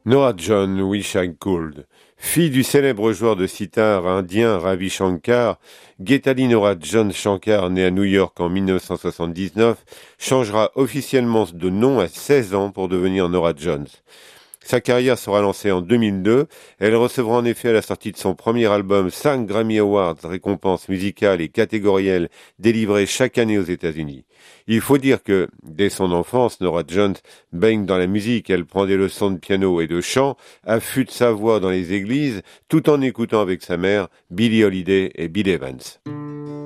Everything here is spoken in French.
Norah Jones, Wish I Could. Fille du célèbre joueur de sitar indien Ravi Shankar, Geetali Norah Jones Shankar, née à New York en 1979, changera officiellement de nom à 16 ans pour devenir Norah Jones. Sa carrière sera lancée en 2002. Elle recevra en effet à la sortie de son premier album 5 Grammy Awards, récompenses musicales et catégorielles délivrées chaque année aux États-Unis. Il faut dire que, dès son enfance, Norah Jones baigne dans la musique. Elle prend des leçons de piano et de chant, affûte sa voix dans les églises, tout en écoutant avec sa mère Billie Holiday et Bill Evans.